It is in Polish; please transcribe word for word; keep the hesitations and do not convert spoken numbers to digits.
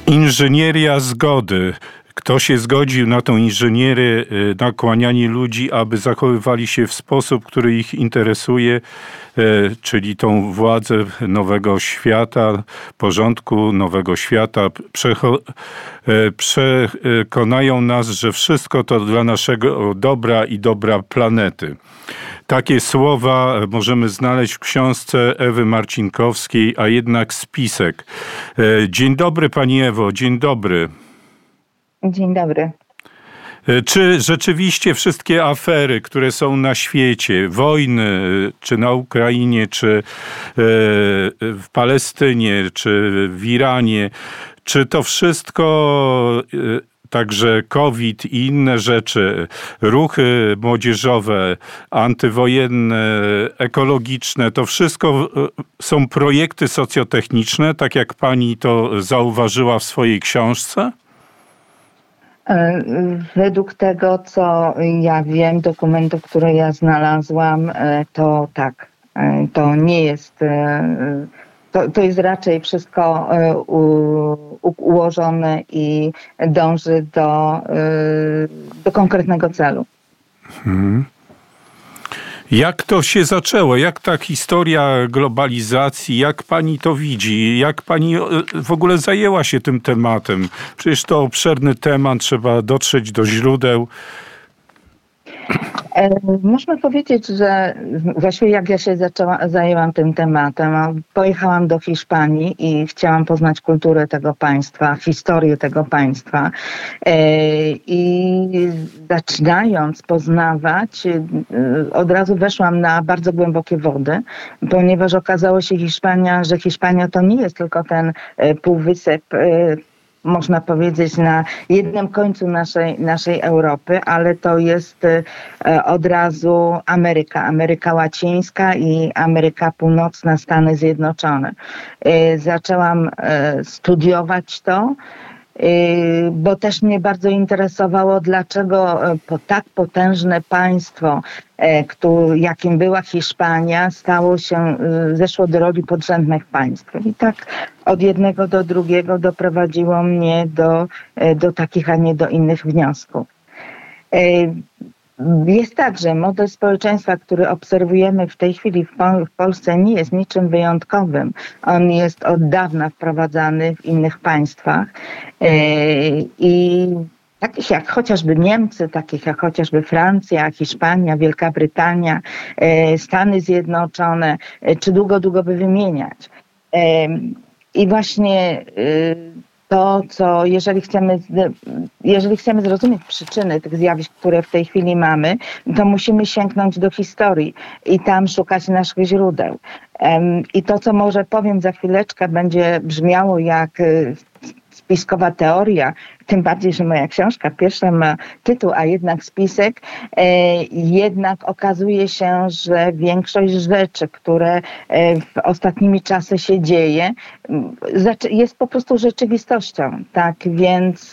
Inżynieria zgody. Kto się zgodził na tą inżynierię, nakłanianie ludzi, aby zachowywali się w sposób, który ich interesuje, czyli tą władzę nowego świata, porządku nowego świata. Przecho- przekonają nas, że wszystko to dla naszego dobra i dobra planety. Takie słowa możemy znaleźć w książce Ewy Marcinkowskiej, a jednak spisek. Dzień dobry pani Ewo, dzień dobry. Dzień dobry. Czy rzeczywiście wszystkie afery, które są na świecie, wojny, czy na Ukrainie, czy w Palestynie, czy w Iranie, czy to wszystko, także COVID i inne rzeczy, ruchy młodzieżowe, antywojenne, ekologiczne, to wszystko są projekty socjotechniczne, tak jak pani to zauważyła w swojej książce? Według tego, co ja wiem, dokumentów, które ja znalazłam, to tak, to nie jest, to, to jest raczej wszystko u, u, ułożone i dąży do, do konkretnego celu. Hmm. Jak to się zaczęło? Jak ta historia globalizacji, jak pani to widzi? Jak pani w ogóle zajęła się tym tematem? Przecież to obszerny temat, trzeba dotrzeć do źródeł. Można powiedzieć, że właściwie jak ja się zaczęła, zajęłam tym tematem, pojechałam do Hiszpanii i chciałam poznać kulturę tego państwa, historię tego państwa. I zaczynając poznawać, od razu weszłam na bardzo głębokie wody, ponieważ okazało się Hiszpania, że Hiszpania to nie jest tylko ten półwysep, można powiedzieć, na jednym końcu naszej, naszej Europy, ale to jest od razu Ameryka, Ameryka Łacińska i Ameryka Północna, Stany Zjednoczone. Zaczęłam studiować to, bo też mnie bardzo interesowało, dlaczego po tak potężne państwo, jakim była Hiszpania, stało się, zeszło do roli podrzędnych państw. I tak od jednego do drugiego doprowadziło mnie do, do takich, a nie do innych wniosków. Jest tak, że model społeczeństwa, który obserwujemy w tej chwili w, Pol- w Polsce, nie jest niczym wyjątkowym. On jest od dawna wprowadzany w innych państwach i takich jak chociażby Niemcy, takich jak chociażby Francja, Hiszpania, Wielka Brytania, Stany Zjednoczone, czy długo, długo by wymieniać. I właśnie to, co jeżeli chcemy, jeżeli chcemy zrozumieć przyczyny tych zjawisk, które w tej chwili mamy, to musimy sięgnąć do historii i tam szukać naszych źródeł. I to, co może powiem za chwileczkę, będzie brzmiało jak spiskowa teoria, tym bardziej, że moja książka pierwsza ma tytuł, a jednak spisek, jednak okazuje się, że większość rzeczy, które w ostatnimi czasy się dzieje, jest po prostu rzeczywistością. Tak więc